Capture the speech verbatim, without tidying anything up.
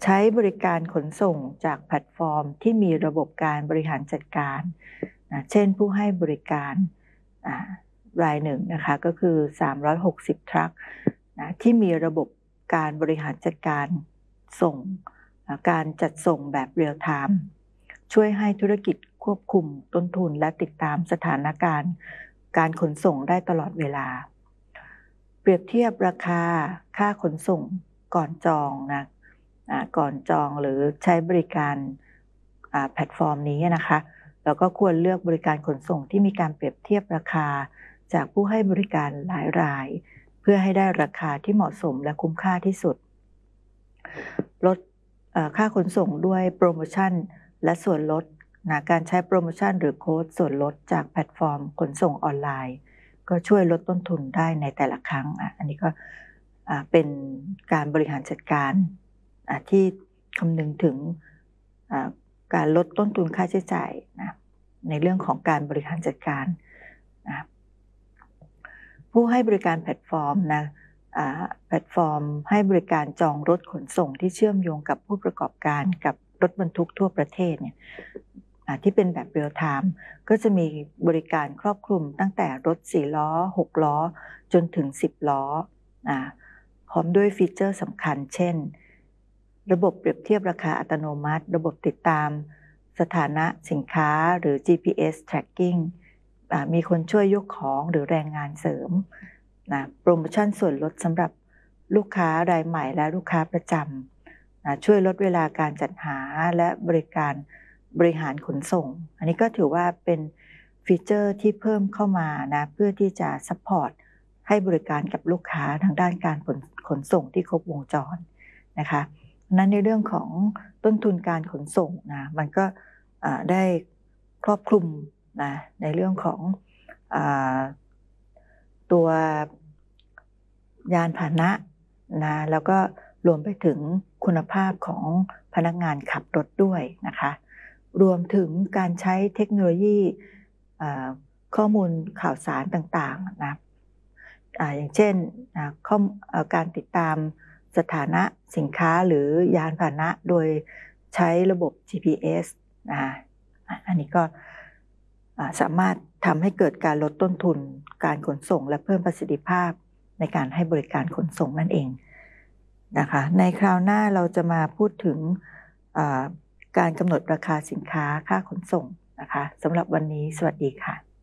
ใช้บริการขนส่งจากแพลตฟอร์มที่มีระบบการบริหารจัดการนะเช่นผู้ให้บริการรายหนึ่งนะคะก็คือสามร้อยหกสิบทรัคนะที่มีระบบการบริหารจัดการส่งการจัดส่งแบบเรียลไทม์ช่วยให้ธุรกิจควบคุมต้นทุนและติดตามสถานการณ์การขนส่งได้ตลอดเวลาเปรียบเทียบราคาค่าขนส่งก่อนจองนะก่อนจองหรือใช้บริการแพลตฟอร์มนี้นะคะแล้วก็ควรเลือกบริการขนส่งที่มีการเปรียบเทียบราคาจากผู้ให้บริการหลายรายเพื่อให้ได้ราคาที่เหมาะสมและคุ้มค่าที่สุดลดค่าขนส่งด้วยโปรโมชั่นและส่วนลดนะการใช้โปรโมชั่นหรือโค้ดส่วนลดจากแพลตฟอร์มขนส่งออนไลน์ก็ช่วยลดต้นทุนได้ในแต่ละครั้งอันนี้ก็เป็นการบริหารจัดการที่คำนึงถึงการลดต้นทุนค่าใช้จ่ายนะในเรื่องของการบริหารจัดการนะผู้ให้บริการแพลตฟอร์มนะแพลตฟอร์มให้บริการจองรถขนส่งที่เชื่อมโยงกับผู้ประกอบการกับรถบรรทุกทั่วประเทศเนี่ยที่เป็นแบบเรียลไทม์ก็จะมีบริการครอบคลุมตั้งแต่รถสี่ล้อหกล้อจนถึงสิบล้อพร้อมด้วยฟีเจอร์สำคัญเช่นระบบเปรียบเทียบราคาอัตโนมัติระบบติดตามสถานะสินค้าหรือ จี พี เอส tracking มีคนช่วยยกของหรือแรงงานเสริมนะโปรโมชั่นส่วนลดสำหรับลูกค้ารายใหม่และลูกค้าประจำนะช่วยลดเวลาการจัดหาและบริการบริหารขนส่งอันนี้ก็ถือว่าเป็นฟีเจอร์ที่เพิ่มเข้ามานะเพื่อที่จะซัพพอร์ตให้บริการกับลูกค้าทางด้านการขนขนส่งที่ครบวงจรนะคะนั้นในเรื่องของต้นทุนการขนส่งนะมันก็ได้ครอบคลุมนะในเรื่องของตัวยานพาหนะนะแล้วก็รวมไปถึงคุณภาพของพนักงานขับรถด้วยนะคะรวมถึงการใช้เทคโนโลยีข้อมูลข่าวสารต่างๆนะอย่างเช่นการติดตามสถานะสินค้าหรือยานพาหนะโดยใช้ระบบ จี พี เอส นะอันนี้ก็สามารถทำให้เกิดการลดต้นทุนการขนส่งและเพิ่มประสิทธิภาพในการให้บริการขนส่งนั่นเองนะคะในคราวหน้าเราจะมาพูดถึงการกำหนดราคาสินค้าค่าขนส่งนะคะสำหรับวันนี้สวัสดีค่ะ